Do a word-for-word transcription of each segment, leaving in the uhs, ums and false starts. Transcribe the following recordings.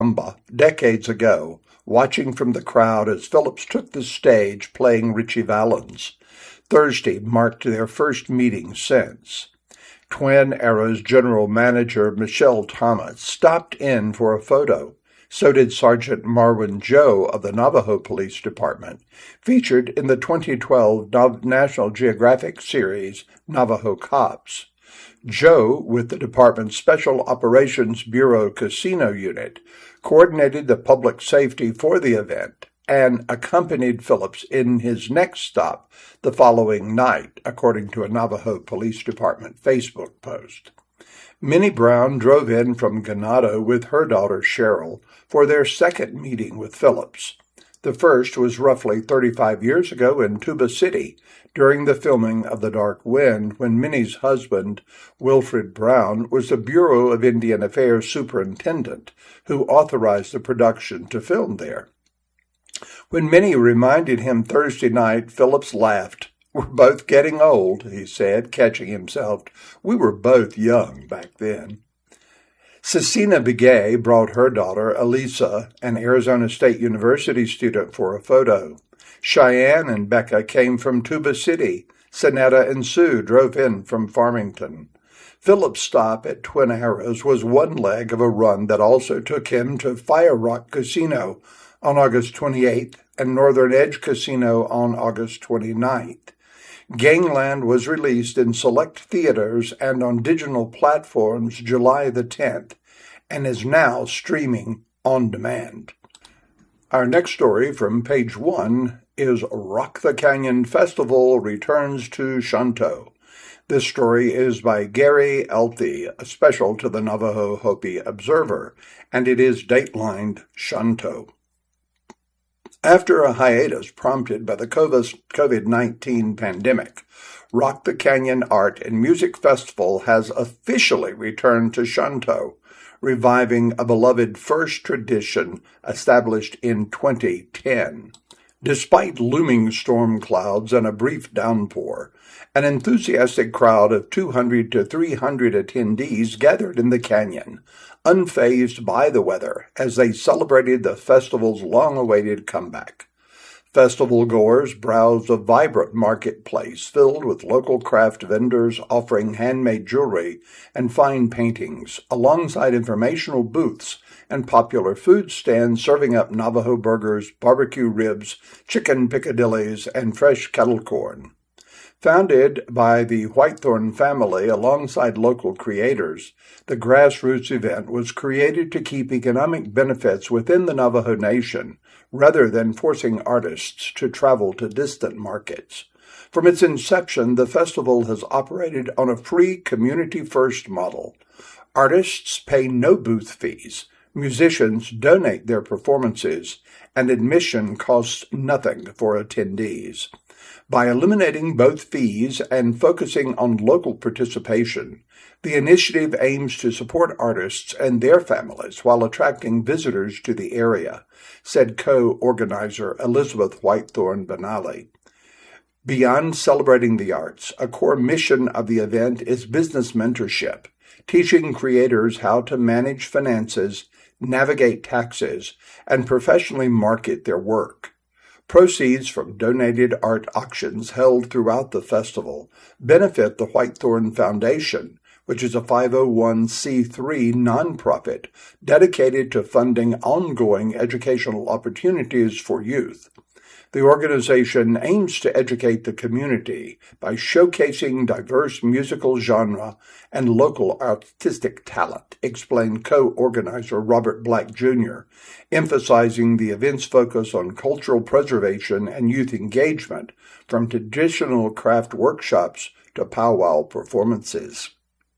decades ago, watching from the crowd as Phillips took the stage playing Ritchie Valens. Thursday marked their first meeting since. Twin Arrows General Manager Michelle Thomas stopped in for a photo. So did Sergeant Marwin Joe of the Navajo Police Department, featured in the twenty twelve National Geographic series Navajo Cops. Joe, with the department's Special Operations Bureau Casino Unit, coordinated the public safety for the event and accompanied Phillips in his next stop the following night, according to a Navajo Police Department Facebook post. Minnie Brown drove in from Ganado with her daughter Cheryl for their second meeting with Phillips. The first was roughly thirty-five years ago in Tuba City, during the filming of The Dark Wind, when Minnie's husband, Wilfred Brown, was the Bureau of Indian Affairs superintendent who authorized the production to film there. When Minnie reminded him Thursday night, Phillips laughed. "We're both getting old," he said, catching himself. "We were both young back then." Cecina Begay brought her daughter, Elisa, an Arizona State University student, for a photo. Cheyenne and Becca came from Tuba City. Sonetta and Sue drove in from Farmington. Phillips' stop at Twin Arrows was one leg of a run that also took him to Fire Rock Casino on August twenty-eighth and Northern Edge Casino on August twenty-ninth. Gangland was released in select theaters and on digital platforms July the tenth and is now streaming on demand. Our next story from page one is Rock the Canyon Festival returns to Shanto. This story is by Gary Elthy, a special to the Navajo Hopi Observer, and it is datelined Shanto. After a hiatus prompted by the COVID nineteen pandemic, Rock the Canyon Art and Music Festival has officially returned to Shanto, reviving a beloved first tradition established in twenty ten. Despite looming storm clouds and a brief downpour, an enthusiastic crowd of two hundred to three hundred attendees gathered in the canyon, unfazed by the weather, as they celebrated the festival's long-awaited comeback. Festival goers browsed a vibrant marketplace filled with local craft vendors offering handmade jewelry and fine paintings, alongside informational booths and popular food stands serving up Navajo burgers, barbecue ribs, chicken picadillos, and fresh kettle corn. Founded by the Whitethorn family alongside local creators, the grassroots event was created to keep economic benefits within the Navajo Nation, rather than forcing artists to travel to distant markets. From its inception, the festival has operated on a free community-first model. Artists pay no booth fees, musicians donate their performances, and admission costs nothing for attendees. By eliminating both fees and focusing on local participation, the initiative aims to support artists and their families while attracting visitors to the area, said co-organizer Elizabeth Whitethorn Benally. Beyond celebrating the arts, a core mission of the event is business mentorship, teaching creators how to manage finances, navigate taxes, and professionally market their work. Proceeds from donated art auctions held throughout the festival benefit the Whitethorn Foundation, which is a five oh one c three nonprofit dedicated to funding ongoing educational opportunities for youth. The organization aims to educate the community by showcasing diverse musical genre and local artistic talent, explained co-organizer Robert Black Junior, emphasizing the event's focus on cultural preservation and youth engagement, from traditional craft workshops to powwow performances.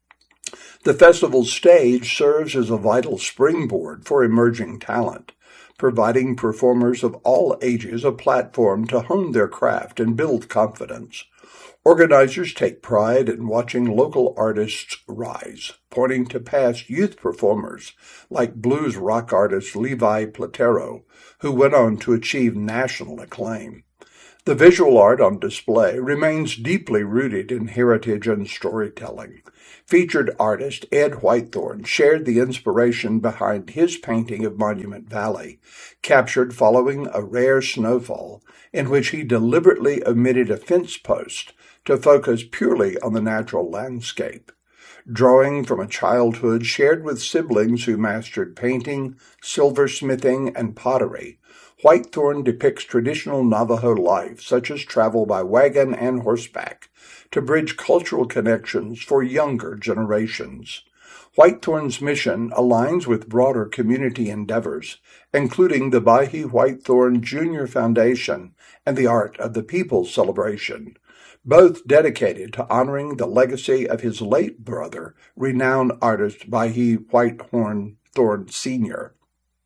The festival's stage serves as a vital springboard for emerging talent, providing performers of all ages a platform to hone their craft and build confidence. Organizers take pride in watching local artists rise, pointing to past youth performers like blues rock artist Levi Platero, who went on to achieve national acclaim. The visual art on display remains deeply rooted in heritage and storytelling. Featured artist Ed Whitethorn shared the inspiration behind his painting of Monument Valley, captured following a rare snowfall, in which he deliberately omitted a fence post to focus purely on the natural landscape. Drawing from a childhood shared with siblings who mastered painting, silversmithing, and pottery, Whitethorn depicts traditional Navajo life, such as travel by wagon and horseback, to bridge cultural connections for younger generations. Whitethorn's mission aligns with broader community endeavors, including the Bahi Whitethorn Junior Foundation and the Art of the People celebration, both dedicated to honoring the legacy of his late brother, renowned artist Bahi Whitethorn Thorn Senior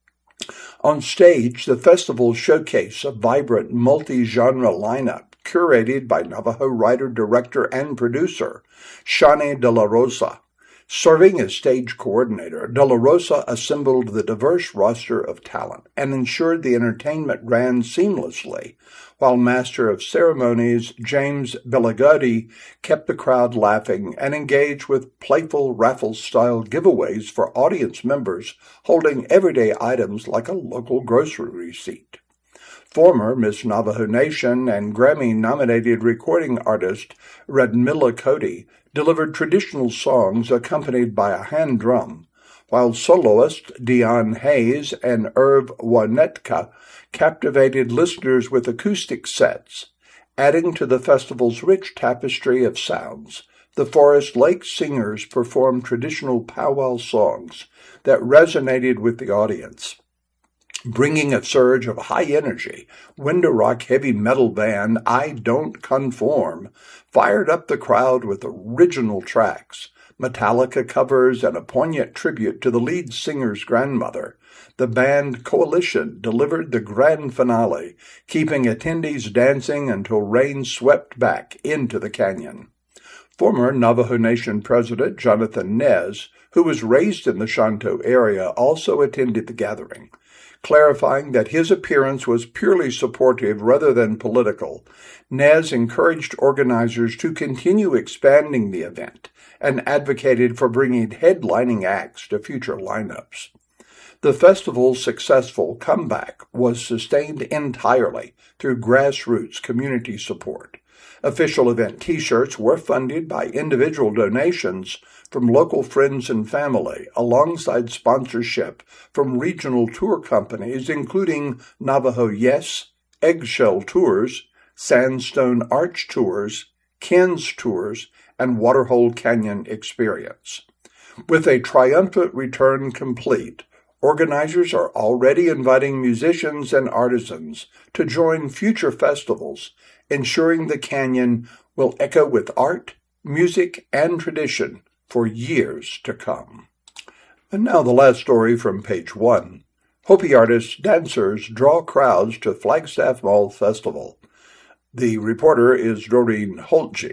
On stage, the festival showcased a vibrant multi-genre lineup curated by Navajo writer, director, and producer Shani De La Rosa. Serving as stage coordinator, De La Rosa assembled the diverse roster of talent and ensured the entertainment ran seamlessly, while Master of Ceremonies James Belagodi kept the crowd laughing and engaged with playful raffle-style giveaways for audience members holding everyday items like a local grocery receipt. Former Miss Navajo Nation and Grammy-nominated recording artist Radmilla Cody delivered traditional songs accompanied by a hand drum, while soloist Dion Hayes and Irv Wanetka captivated listeners with acoustic sets. Adding to the festival's rich tapestry of sounds, the Forest Lake Singers performed traditional powwow songs that resonated with the audience. Bringing a surge of high energy, winter rock heavy metal band I Don't Conform fired up the crowd with original tracks, Metallica covers, and a poignant tribute to the lead singer's grandmother. The band Coalition delivered the grand finale, keeping attendees dancing until rain swept back into the canyon. Former Navajo Nation President Jonathan Nez, who was raised in the Shanto area, also attended the gathering, clarifying that his appearance was purely supportive rather than political. Nez encouraged organizers to continue expanding the event and advocated for bringing headlining acts to future lineups. The festival's successful comeback was sustained entirely through grassroots community support. Official event T-shirts were funded by individual donations from local friends and family, alongside sponsorship from regional tour companies including Navajo Yes, Eggshell Tours, Sandstone Arch Tours, Ken's Tours, and Waterhole Canyon Experience. With a triumphant return complete, organizers are already inviting musicians and artisans to join future festivals, ensuring the canyon will echo with art, music, and tradition for years to come. And now the last story from page one. Hopi artists, dancers draw crowds to Flagstaff Mall Festival. The reporter is Doreen Holtge.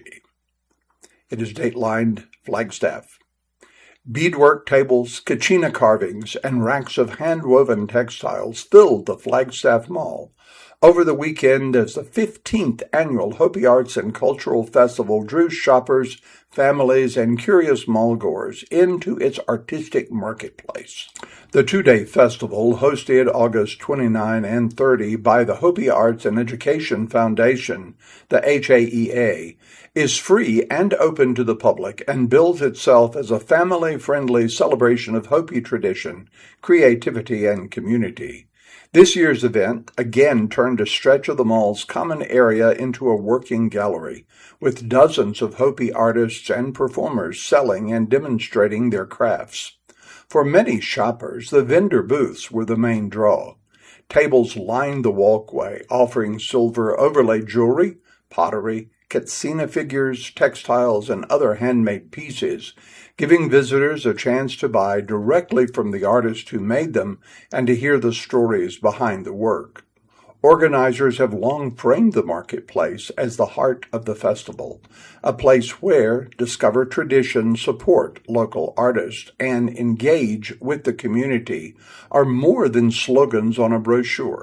It is datelined Flagstaff. Beadwork tables, kachina carvings, and racks of hand-woven textiles filled the Flagstaff Mall over the weekend as the fifteenth annual Hopi Arts and Cultural Festival drew shoppers, families, and curious mall-goers into its artistic marketplace. The two-day festival, hosted August twenty-ninth and thirtieth by the Hopi Arts and Education Foundation, the H A E A, is free and open to the public and bills itself as a family-friendly celebration of Hopi tradition, creativity, and community. This year's event again turned a stretch of the mall's common area into a working gallery, with dozens of Hopi artists and performers selling and demonstrating their crafts. For many shoppers, the vendor booths were the main draw. Tables lined the walkway, offering silver overlay jewelry, pottery, katsina figures, textiles, and other handmade pieces, giving visitors a chance to buy directly from the artist who made them and to hear the stories behind the work. Organizers have long framed the marketplace as the heart of the festival, a place where discover tradition, support local artists, and engage with the community are more than slogans on a brochure,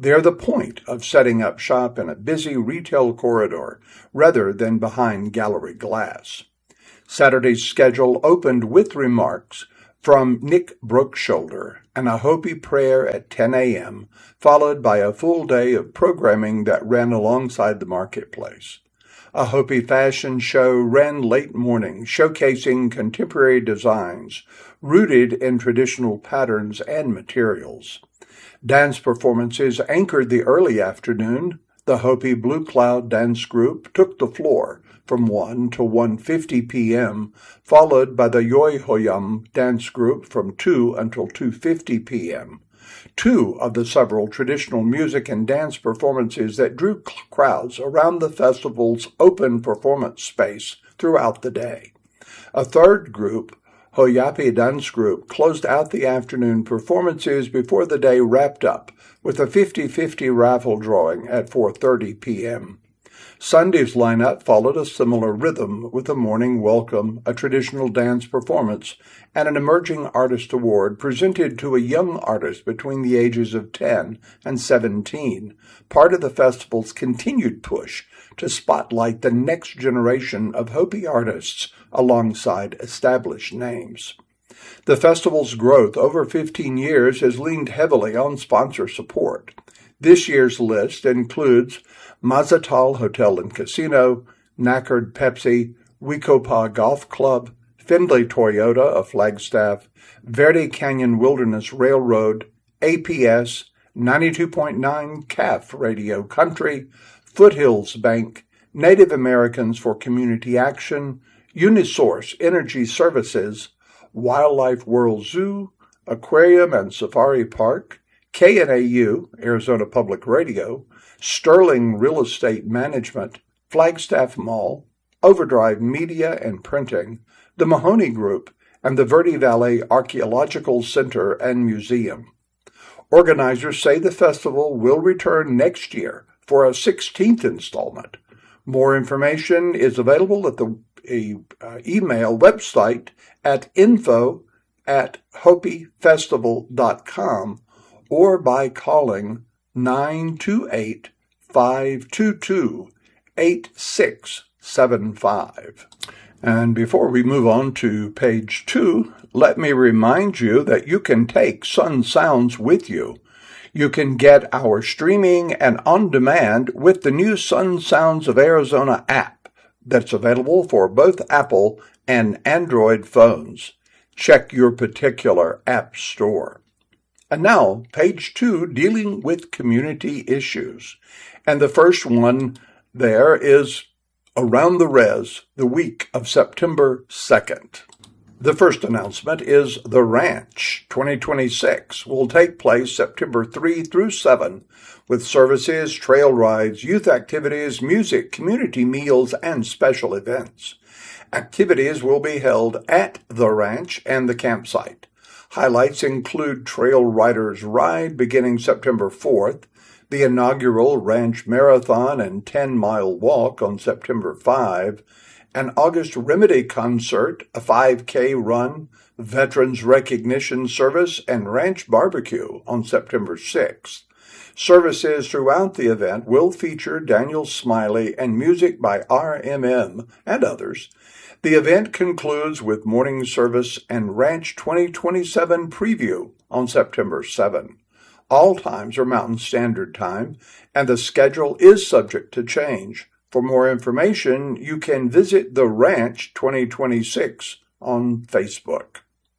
They're the point of setting up shop in a busy retail corridor rather than behind gallery glass. Saturday's schedule opened with remarks from Nick Brookshoulder and a Hopi prayer at ten a.m., followed by a full day of programming that ran alongside the marketplace. A Hopi fashion show ran late morning, showcasing contemporary designs rooted in traditional patterns and materials. Dance performances anchored the early afternoon. The Hopi Blue Cloud Dance Group took the floor from one to one fifty p.m., followed by the Yoihoyam Dance Group from two until two fifty p.m. Two of the several traditional music and dance performances that drew crowds around the festival's open performance space throughout the day. A third group, Hoyapi Dance Group, closed out the afternoon performances before the day wrapped up with a fifty-fifty raffle drawing at four thirty p.m. Sunday's lineup followed a similar rhythm with a morning welcome, a traditional dance performance, and an Emerging Artist Award presented to a young artist between the ages of ten and seventeen, part of the festival's continued push to spotlight the next generation of Hopi artists alongside established names. The festival's growth over fifteen years has leaned heavily on sponsor support. This year's list includes Mazatal Hotel and Casino, Knackered Pepsi, Wekopa Golf Club, Findlay Toyota of Flagstaff, Verde Canyon Wilderness Railroad, A P S, ninety-two point nine C A F Radio Country, Foothills Bank, Native Americans for Community Action, Unisource Energy Services, Wildlife World Zoo, Aquarium and Safari Park, K N A U, Arizona Public Radio, Sterling Real Estate Management, Flagstaff Mall, Overdrive Media and Printing, the Mahoney Group, and the Verde Valley Archaeological Center and Museum. Organizers say the festival will return next year for a sixteenth installment. More information is available at the uh, email website at info at hopi festival dot com or by calling nine two eight, five two two, eight six seven five. And before we move on to page two, let me remind you that you can take Sun Sounds with you. You can get our streaming and on-demand with the new Sun Sounds of Arizona app that's available for both Apple and Android phones. Check your particular app store. And now, page two, dealing with community issues. And the first one there is Around the Res, the week of September second. The first announcement is The Ranch twenty twenty-six will take place September third through seventh with services, trail rides, youth activities, music, community meals, and special events. Activities will be held at the ranch and the campsite. Highlights include Trail Riders Ride beginning September fourth, the inaugural Ranch Marathon and ten-mile walk on September fifth, an August Remedy concert, a five K run, Veterans Recognition Service, and Ranch Barbecue on September sixth. Services throughout the event will feature Daniel Smiley and music by R M M and others. The event concludes with morning service and Ranch twenty twenty-seven preview on September seventh. All times are Mountain Standard Time, and the schedule is subject to change. For more information, you can visit The Ranch twenty twenty-six on Facebook.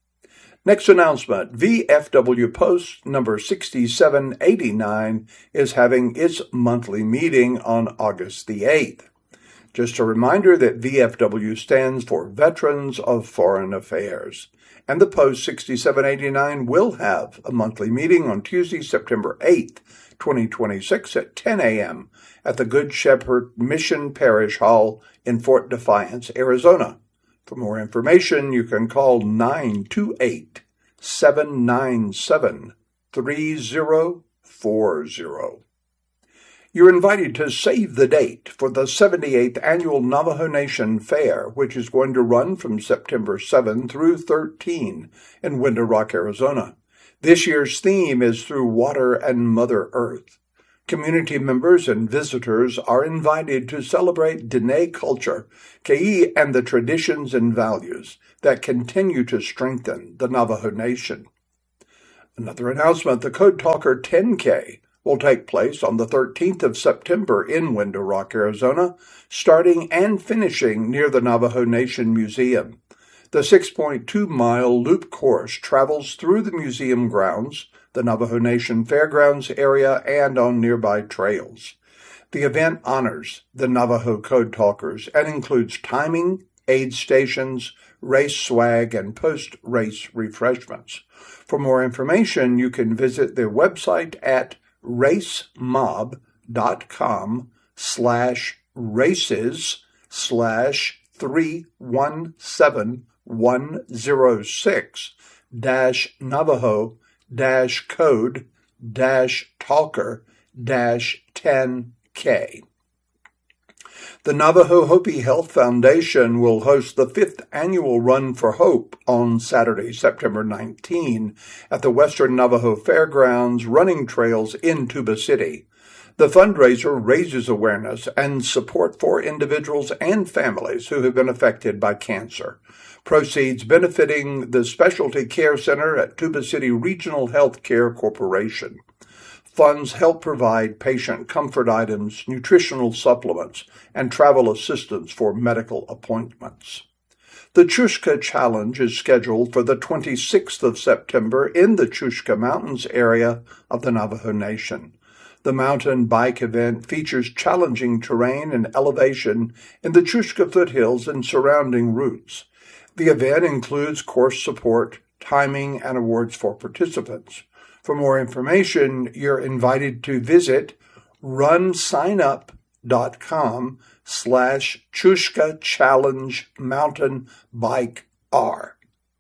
Next announcement, V F W Post number sixty-seven eighty-nine is having its monthly meeting on August the eighth. Just a reminder that V F W stands for Veterans of Foreign Affairs, and the Post sixty-seven eighty-nine will have a monthly meeting on Tuesday, September eighth, twenty twenty-six at ten a.m. at the Good Shepherd Mission Parish Hall in Fort Defiance, Arizona. For more information, you can call nine two eight, seven nine seven, three zero four zero. You're invited to save the date for the seventy-eighth Annual Navajo Nation Fair, which is going to run from September seventh through thirteenth in Window Rock, Arizona. This year's theme is Through Water and Mother Earth. Community members and visitors are invited to celebrate Diné culture, Ke'i, and the traditions and values that continue to strengthen the Navajo Nation. Another announcement, the Code Talker ten K will take place on the thirteenth of September in Window Rock, Arizona, starting and finishing near the Navajo Nation Museum. The six point two mile loop course travels through the museum grounds, the Navajo Nation Fairgrounds area, and on nearby trails. The event honors the Navajo Code Talkers and includes timing, aid stations, race swag, and post-race refreshments. For more information, you can visit their website at racemob.com slash races slash three one seven one zero six dash Navajo dash code dash talker dash ten K. The Navajo Hopi Health Foundation will host the fifth annual Run for Hope on Saturday, September nineteenth, at the Western Navajo Fairgrounds running trails in Tuba City. The fundraiser raises awareness and support for individuals and families who have been affected by cancer. Proceeds benefiting the Specialty Care Center at Tuba City Regional Health Care Corporation. Funds help provide patient comfort items, nutritional supplements, and travel assistance for medical appointments. The Chushka Challenge is scheduled for the twenty-sixth of September in the Chushka Mountains area of the Navajo Nation. The mountain bike event features challenging terrain and elevation in the Chushka foothills and surrounding routes. The event includes course support, timing, and awards for participants. For more information, you're invited to visit runsignup.com slash Chushka Challenge Mountain Bike R.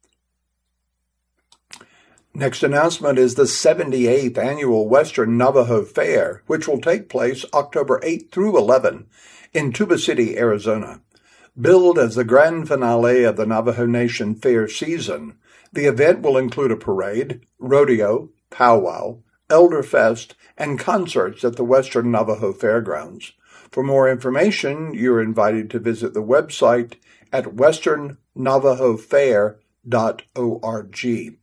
Next announcement is the seventy-eighth Annual Western Navajo Fair, which will take place October eighth through eleventh in Tuba City, Arizona. Billed as the grand finale of the Navajo Nation Fair season, the event will include a parade, rodeo, powwow, elderfest, and concerts at the Western Navajo Fairgrounds. For more information, you're invited to visit the website at western navajo fair dot org.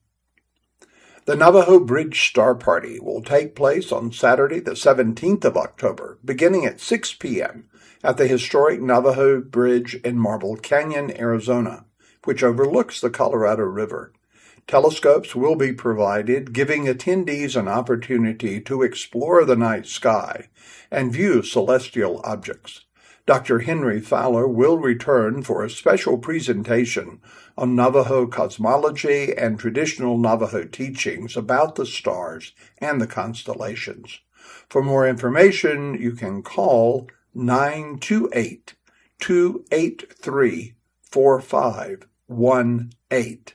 The Navajo Bridge Star Party will take place on Saturday, the seventeenth of October, beginning at six p.m. at the historic Navajo Bridge in Marble Canyon, Arizona, which overlooks the Colorado River. Telescopes will be provided, giving attendees an opportunity to explore the night sky and view celestial objects. Doctor Henry Fowler will return for a special presentation on Navajo cosmology and traditional Navajo teachings about the stars and the constellations. For more information, you can call nine two eight, two eight three, four five one eight.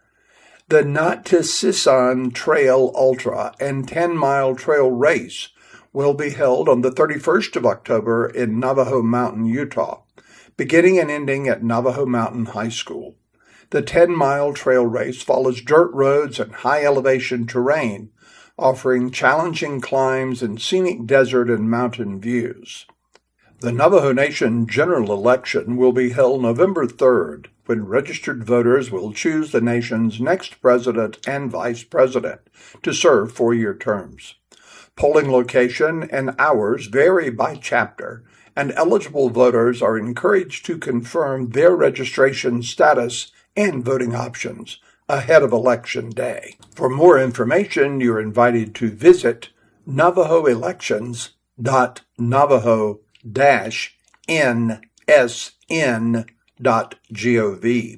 The Nat-Sisson Trail Ultra and ten mile Trail Race will be held on the thirty-first of October in Navajo Mountain, Utah, beginning and ending at Navajo Mountain High School. The ten mile trail race follows dirt roads and high-elevation terrain, offering challenging climbs and scenic desert and mountain views. The Navajo Nation general election will be held November third, when registered voters will choose the nation's next president and vice president to serve four-year terms. Polling location and hours vary by chapter, and eligible voters are encouraged to confirm their registration status and voting options ahead of Election Day. For more information, you're invited to visit navajo elections dot navajo dash n s n dot gov.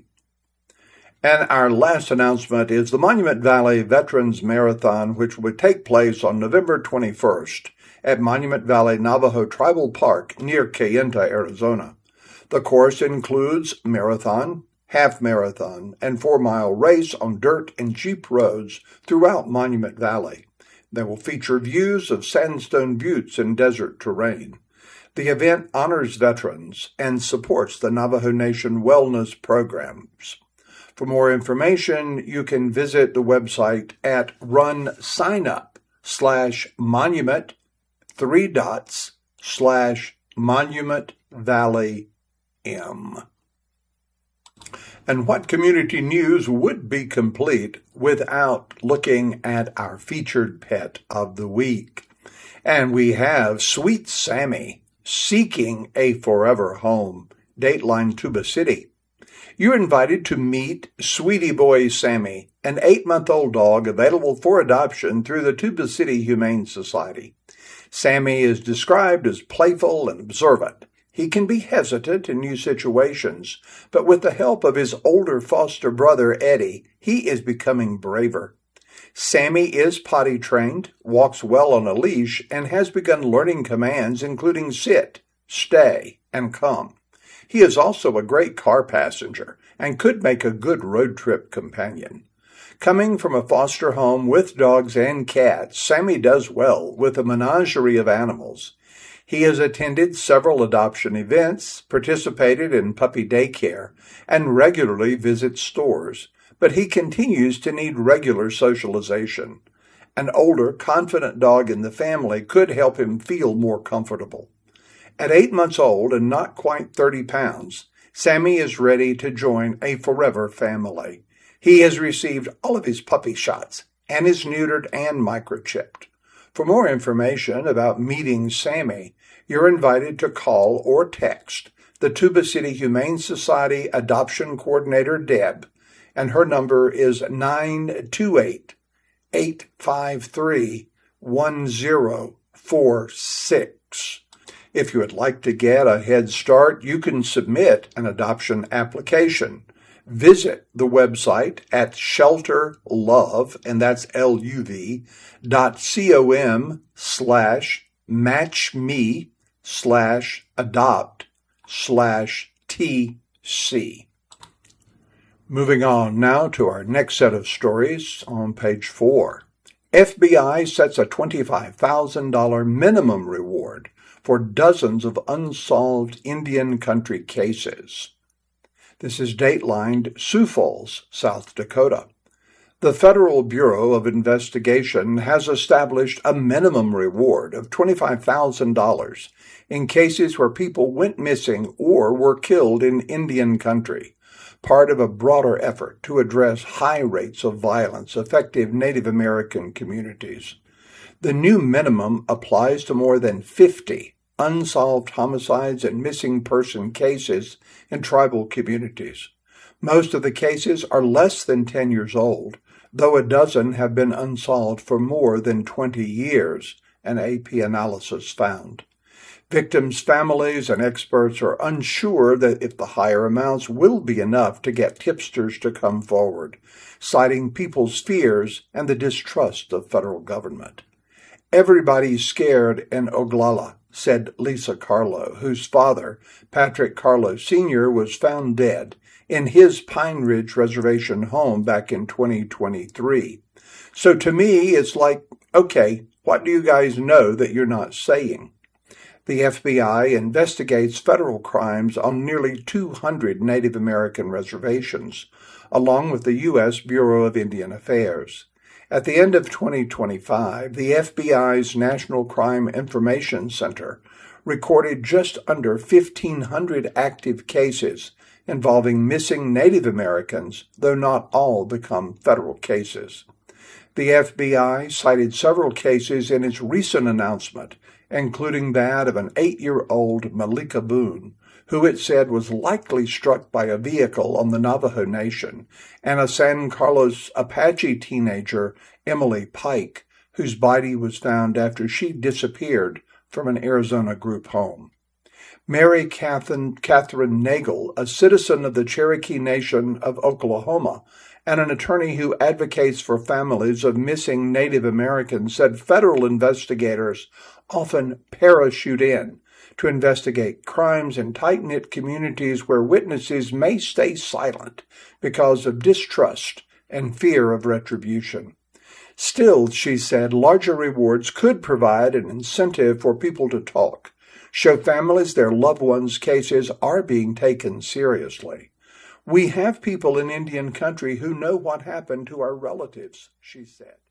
And our last announcement is the Monument Valley Veterans Marathon, which will take place on November twenty-first at Monument Valley Navajo Tribal Park near Kayenta, Arizona. The course includes marathon, half marathon, and four-mile race on dirt and jeep roads throughout Monument Valley. They will feature views of sandstone buttes and desert terrain. The event honors veterans and supports the Navajo Nation wellness programs. For more information, you can visit the website at runsignup slash monument three dots, slash Monument Valley M. And what community news would be complete without looking at our featured pet of the week? And we have Sweet Sammy seeking a forever home, Dateline Tuba City. You're invited to meet Sweetie Boy Sammy, an eight-month-old dog available for adoption through the Tuba City Humane Society. Sammy is described as playful and observant. He can be hesitant in new situations, but with the help of his older foster brother, Eddie, he is becoming braver. Sammy is potty trained, walks well on a leash, and has begun learning commands including sit, stay, and come. He is also a great car passenger and could make a good road trip companion. Coming from a foster home with dogs and cats, Sammy does well with a menagerie of animals. He has attended several adoption events, participated in puppy daycare, and regularly visits stores, but he continues to need regular socialization. An older, confident dog in the family could help him feel more comfortable. At eight months old and not quite thirty pounds, Sammy is ready to join a forever family. He has received all of his puppy shots and is neutered and microchipped. For more information about meeting Sammy, you're invited to call or text the Tuba City Humane Society Adoption Coordinator, Deb, and her number is nine two eight, eight five three, one zero four six. If you would like to get a head start, you can submit an adoption application. Visit the website at shelterlove, and that's L U V, dot com slash matchme slash adopt slash TC. Moving on now to our next set of stories on page four. F B I sets a twenty-five thousand dollars minimum reward for dozens of unsolved Indian country cases. This is datelined Sioux Falls, South Dakota. The Federal Bureau of Investigation has established a minimum reward of twenty-five thousand dollars in cases where people went missing or were killed in Indian country, part of a broader effort to address high rates of violence affecting Native American communities. The new minimum applies to more than fifty unsolved homicides and missing person cases in tribal communities. Most of the cases are less than ten years old, though a dozen have been unsolved for more than twenty years, an A P analysis found. Victims' families and experts are unsure that if the higher amounts will be enough to get tipsters to come forward, citing people's fears and the distrust of federal government. Everybody's scared in Oglala, said Lisa Carlo, whose father, Patrick Carlo Senior, was found dead in his Pine Ridge Reservation home back in twenty twenty-three. So to me, it's like, okay, what do you guys know that you're not saying? The F B I investigates federal crimes on nearly two hundred Native American reservations, along with the U S Bureau of Indian Affairs. At the end of twenty twenty-five, the F B I's National Crime Information Center recorded just under fifteen hundred active cases involving missing Native Americans, though not all become federal cases. The F B I cited several cases in its recent announcement, including that of an eight-year-old Malika Boone, who it said was likely struck by a vehicle on the Navajo Nation, and a San Carlos Apache teenager, Emily Pike, whose body was found after she disappeared from an Arizona group home. Mary Catherine, Catherine Nagel, a citizen of the Cherokee Nation of Oklahoma, and an attorney who advocates for families of missing Native Americans, said federal investigators often parachute in to investigate crimes in tight-knit communities where witnesses may stay silent because of distrust and fear of retribution. Still, she said, larger rewards could provide an incentive for people to talk, show families their loved ones' cases are being taken seriously. We have people in Indian country who know what happened to our relatives, she said.